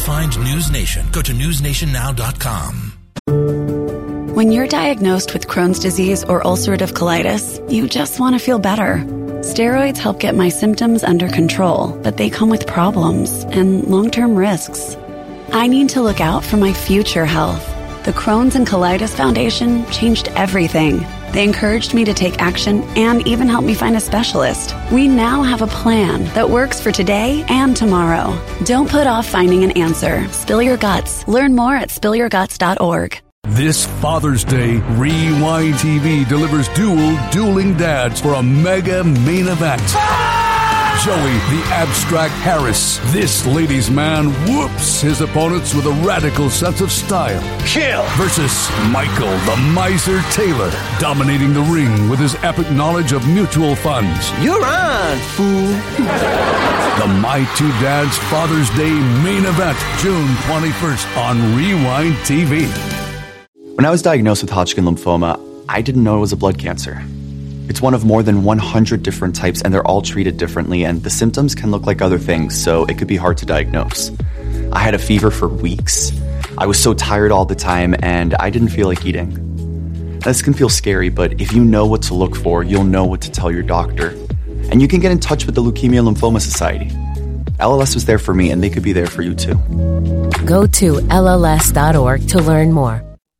find News Nation, go to newsnationnow.com. When you're diagnosed with Crohn's disease or ulcerative colitis, you just want to feel better. Steroids help get my symptoms under control, but they come with problems and long-term risks. I need to look out for my future health. The Crohn's and Colitis Foundation changed everything. They encouraged me to take action and even helped me find a specialist. We now have a plan that works for today and tomorrow. Don't put off finding an answer. Spill your guts. Learn more at spillyourguts.org. This Father's Day, Rewind TV delivers dueling dads for a mega main event. Joey, the abstract Harris, this ladies' man, whoops his opponents with a radical sense of style. Kill! Versus Michael, the miser Taylor, dominating the ring with his epic knowledge of mutual funds. You're on, fool. The My Two Dads Father's Day main event, June 21st on Rewind TV. When I was diagnosed with Hodgkin lymphoma, I didn't know it was a blood cancer. It's one of more than 100 different types, and they're all treated differently, and the symptoms can look like other things, so it could be hard to diagnose. I had a fever for weeks. I was so tired all the time, and I didn't feel like eating. This can feel scary, but if you know what to look for, you'll know what to tell your doctor. And you can get in touch with the Leukemia and Lymphoma Society. LLS was there for me, and they could be there for you too. Go to LLS.org to learn more.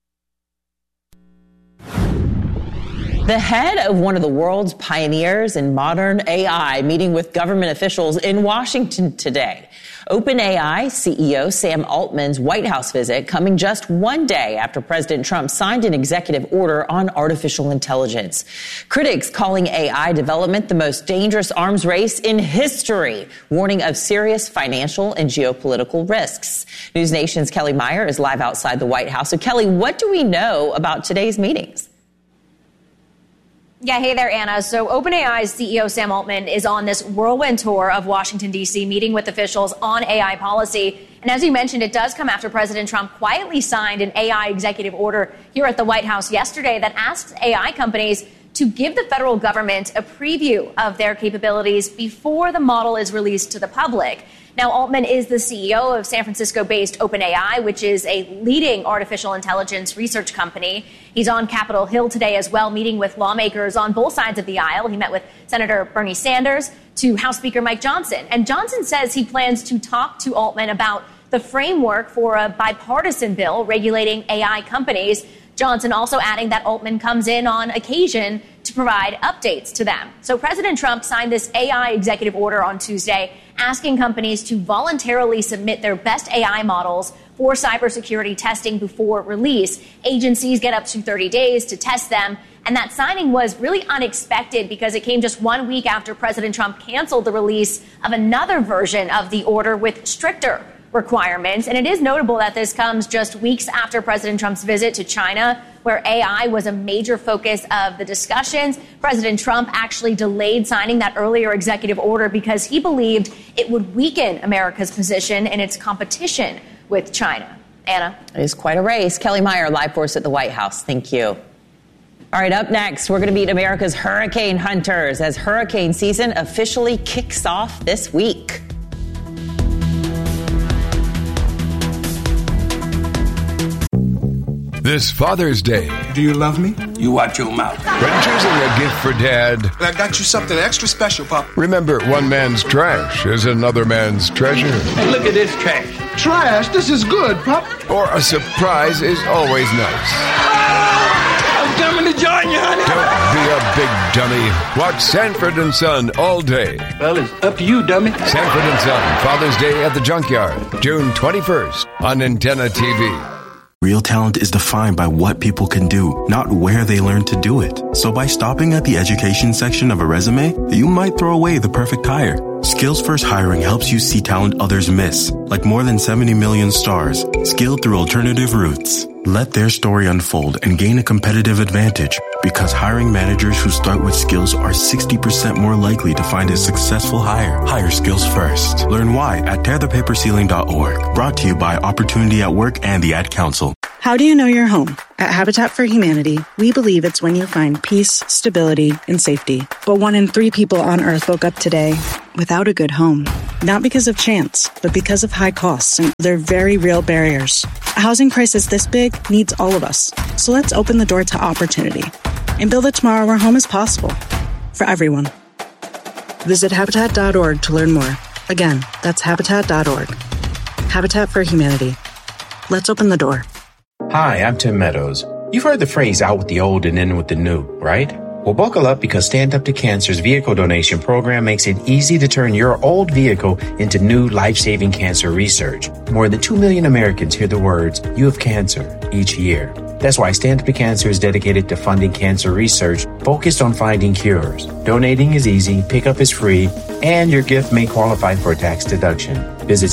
The head of one of the world's pioneers in modern AI meeting with government officials in Washington today. OpenAI CEO Sam Altman's White House visit coming just one day after President Trump signed an executive order on artificial intelligence. Critics calling AI development the most dangerous arms race in history, warning of serious financial and geopolitical risks. News Nation's Kelly Meyer is live outside the White House. So Kelly, what do we know about today's meetings? Yeah, hey there, Anna. So OpenAI's CEO Sam Altman is on this whirlwind tour of Washington, D.C., meeting with officials on AI policy. And as you mentioned, it does come after President Trump quietly signed an AI executive order here at the White House yesterday that asks AI companies to give the federal government a preview of their capabilities before the model is released to the public. Now, Altman is the CEO of San Francisco-based OpenAI, which is a leading artificial intelligence research company. He's on Capitol Hill today as well, meeting with lawmakers on both sides of the aisle. He met with Senator Bernie Sanders to House Speaker Mike Johnson. And Johnson says he plans to talk to Altman about the framework for a bipartisan bill regulating AI companies. Johnson also adding that Altman comes in on occasion to provide updates to them. So President Trump signed this AI executive order on Tuesday, asking companies to voluntarily submit their best AI models for cybersecurity testing before release. Agencies get up to 30 days to test them. And that signing was really unexpected because it came just 1 week after President Trump canceled the release of another version of the order with stricter requirements. And it is notable that this comes just weeks after President Trump's visit to China, where AI was a major focus of the discussions. President Trump actually delayed signing that earlier executive order because he believed it would weaken America's position in its competition with China. Anna? It is quite a race. Kelly Meyer, live for us at the White House. Thank you. All right, up next, we're going to meet America's hurricane hunters as hurricane season officially kicks off this week. This Father's Day. Do you love me? You watch your mouth. When choosing a gift for Dad, I got you something extra special, Pop. remember one man's trash is another man's treasure. Hey, look at this trash. Trash? This is good, Pop. Or a surprise is always nice. I'm coming to join you, honey. Don't be a big dummy. Watch Sanford and Son all day. Well, it's up to you, dummy. Sanford and Son, Father's Day at the Junkyard, June 21st on Antenna TV. Real talent is defined by what people can do, not where they learn to do it. So by stopping at the education section of a resume, you might throw away the perfect hire. Skills First Hiring helps you see talent others miss, like more than 70 million stars, skilled through alternative routes. Let their story unfold and gain a competitive advantage, because hiring managers who start with skills are 60% more likely to find a successful hire. Hire skills first. Learn why at tearthepaperceiling.org. Brought to you by Opportunity at Work and the Ad Council. How do you know you're home? At Habitat for Humanity, we believe it's when you find peace, stability, and safety. But 1 in 3 people on Earth woke up today without a good home. Not because of chance, but because of high costs and other very real barriers. A housing crisis this big needs all of us. So let's open the door to opportunity and build a tomorrow where home is possible for everyone. Visit Habitat.org to learn more. Again, that's Habitat.org. Habitat for Humanity. Let's open the door. Hi, I'm Tim Meadows. You've heard the phrase out with the old and in with the new, right? Well, buckle up because Stand Up to Cancer's vehicle donation program makes it easy to turn your old vehicle into new life-saving cancer research. More than 2 million Americans hear the words, "You have cancer," each year. That's why Stand Up to Cancer is dedicated to funding cancer research focused on finding cures. Donating is easy, pickup is free, and your gift may qualify for a tax deduction. Visit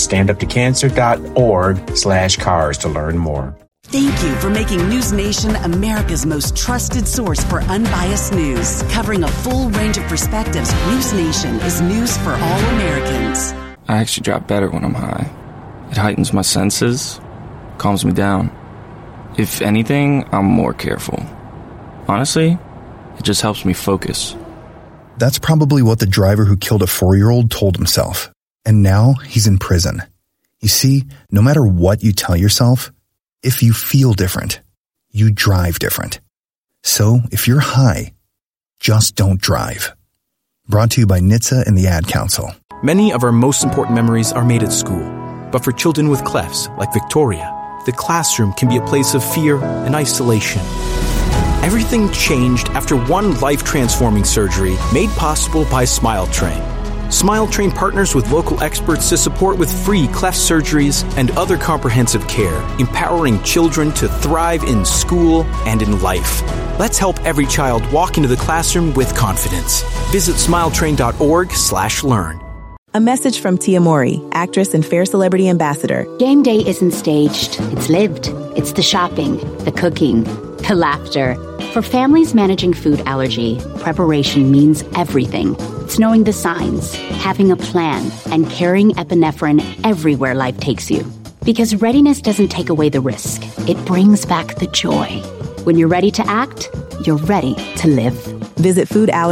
standuptocancer.org/cars to learn more. Thank you for making News Nation America's most trusted source for unbiased news. Covering a full range of perspectives, News Nation is news for all Americans. I actually drop better when I'm high. It heightens my senses, calms me down. If anything, I'm more careful. Honestly, it just helps me focus. That's probably what the driver who killed a 4-year-old told himself. And now he's in prison. You see, no matter what you tell yourself, if you feel different, you drive different. So if you're high, just don't drive. Brought to you by NHTSA and the Ad Council. Many of our most important memories are made at school. But for children with clefts, like Victoria, the classroom can be a place of fear and isolation. Everything changed after one life-transforming surgery made possible by SmileTrain. SmileTrain partners with local experts to support with free cleft surgeries and other comprehensive care, empowering children to thrive in school and in life. Let's help every child walk into the classroom with confidence. Visit smiletrain.org/learn. A message from Tia Mori, actress and Fair Celebrity Ambassador. Game day isn't staged, it's lived. It's the shopping, the cooking, the laughter. For families managing food allergy, preparation means everything. It's knowing the signs, having a plan, and carrying epinephrine everywhere life takes you. Because readiness doesn't take away the risk, it brings back the joy. When you're ready to act, you're ready to live. Visit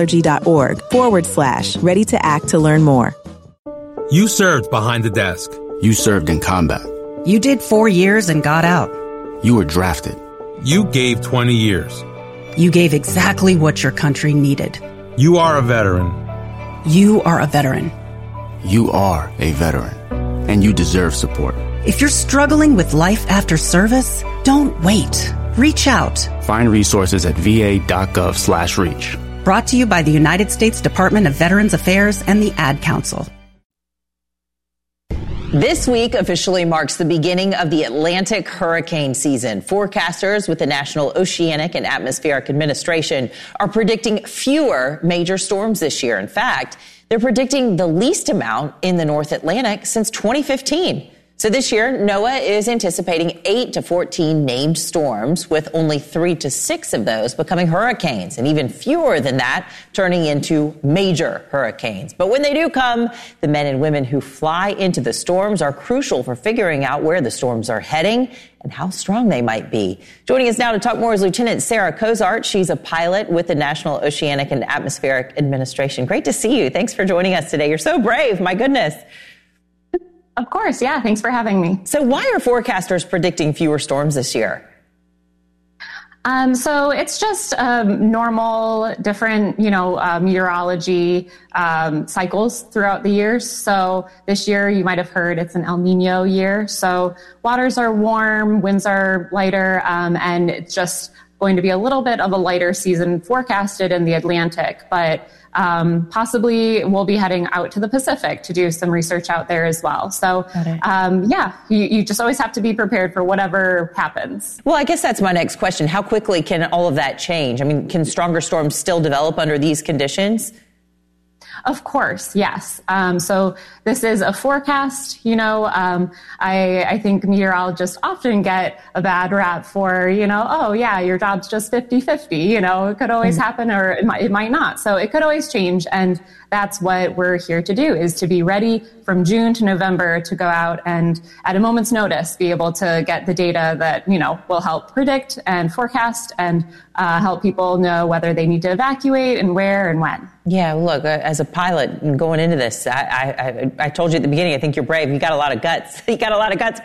foodallergy.org/ready to act to learn more. You served behind the desk. You served in combat. You did 4 years and got out. You were drafted. You gave 20 years. You gave exactly what your country needed. You are a veteran. You are a veteran. You are a veteran. And you deserve support. If you're struggling with life after service, don't wait. Reach out. Find resources at va.gov/reach. Brought to you by the United States Department of Veterans Affairs and the Ad Council. This week officially marks the beginning of the Atlantic hurricane season. Forecasters with the National Oceanic and Atmospheric Administration are predicting fewer major storms this year. In fact, they're predicting the least amount in the North Atlantic since 2015. So this year, NOAA is anticipating 8 to 14 named storms, with only 3 to 6 of those becoming hurricanes, and even fewer than that turning into major hurricanes. But when they do come, the men and women who fly into the storms are crucial for figuring out where the storms are heading and how strong they might be. Joining us now to talk more is Lieutenant Sarah Cozart. She's a pilot with the National Oceanic and Atmospheric Administration. Great to see you. Thanks for joining us today. You're so brave. My goodness. Of course. Yeah. Thanks for having me. So why are forecasters predicting fewer storms this year? So it's just normal, different, meteorology cycles throughout the years. So this year you might have heard it's an El Nino year. So waters are warm, winds are lighter, and it's just going to be a little bit of a lighter season forecasted in the Atlantic. But possibly we'll be heading out to the Pacific to do some research out there as well. So, you just always have to be prepared for whatever happens. Well, I guess that's my next question. How quickly can all of that change? I mean, can stronger storms still develop under these conditions? Of course, yes. So this is a forecast. I think meteorologists often get a bad rap for, your job's just 50-50. It could always happen, or it might not. So it could always change. And that's what we're here to do, is to be ready from June to November to go out and at a moment's notice be able to get the data that, will help predict and forecast and help people know whether they need to evacuate and where and when. Yeah, look, as a pilot going into this, I told you at the beginning, I think you're brave. You got a lot of guts. You got a lot of guts.